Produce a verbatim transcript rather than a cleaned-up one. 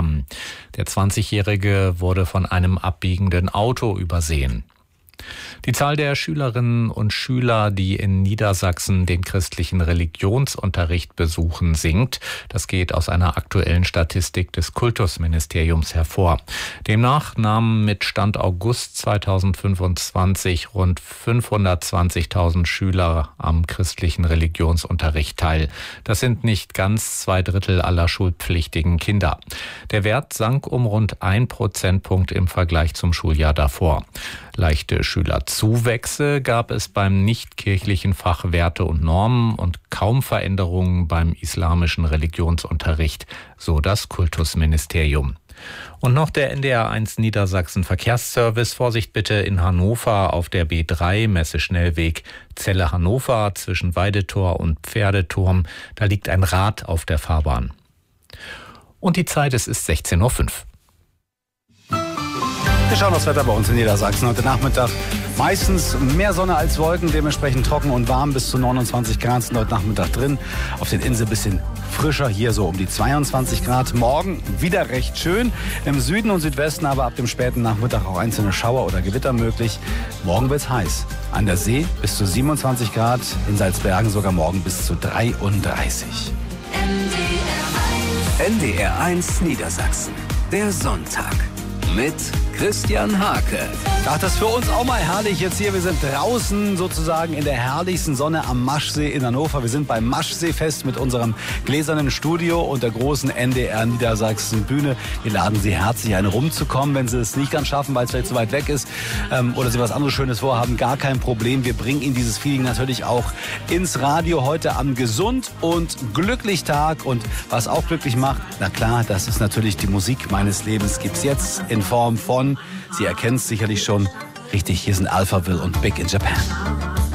Hamm. Der zwanzigjährige wurde von einem abbiegenden Auto übersehen. Die Zahl der Schülerinnen und Schüler, die in Niedersachsen den christlichen Religionsunterricht besuchen, sinkt. Das geht aus einer aktuellen Statistik des Kultusministeriums hervor. Demnach nahmen mit Stand August zweitausendfünfundzwanzig rund fünfhundertzwanzigtausend Schüler am christlichen Religionsunterricht teil. Das sind nicht ganz zwei Drittel aller schulpflichtigen Kinder. Der Wert sank um rund ein Prozentpunkt im Vergleich zum Schuljahr davor. Leichte Schülerzuwächse gab es beim nichtkirchlichen Fach Werte und Normen und kaum Veränderungen beim islamischen Religionsunterricht, so das Kultusministerium. Und noch der N D R eins Niedersachsen Verkehrsservice. Vorsicht bitte in Hannover auf der B drei Messeschnellweg Celle Hannover zwischen Weidetor und Pferdeturm. Da liegt ein Rad auf der Fahrbahn. Und die Zeit, es ist sechzehn Uhr fünf. Wir schauen aufs Wetter bei uns in Niedersachsen. Heute Nachmittag meistens mehr Sonne als Wolken, dementsprechend trocken und warm. Bis zu neunundzwanzig Grad sind heute Nachmittag drin. Auf den Inseln ein bisschen frischer, hier so um die zweiundzwanzig Grad. Morgen wieder recht schön. Im Süden und Südwesten aber ab dem späten Nachmittag auch einzelne Schauer oder Gewitter möglich. Morgen wird's heiß. An der See bis zu siebenundzwanzig Grad, in Salzbergen sogar morgen bis zu dreiunddreißig. N D R eins Niedersachsen. Der Sonntag. Mit Christian Hake. Ach, das ist für uns auch mal herrlich jetzt hier. Wir sind draußen sozusagen in der herrlichsten Sonne am Maschsee in Hannover. Wir sind beim Maschseefest mit unserem gläsernen Studio und der großen N D R Niedersachsen Bühne. Wir laden Sie herzlich ein, rumzukommen, wenn Sie es nicht ganz schaffen, weil es vielleicht zu weit weg ist ähm, oder Sie was anderes Schönes vorhaben. Gar kein Problem. Wir bringen Ihnen dieses Feeling natürlich auch ins Radio heute am Gesund und glücklich Tag. Und was auch glücklich macht, na klar, das ist natürlich die Musik meines Lebens. Gibt's jetzt in Form von, Sie erkennen es sicherlich schon, richtig, hier sind Alphaville und Big in Japan.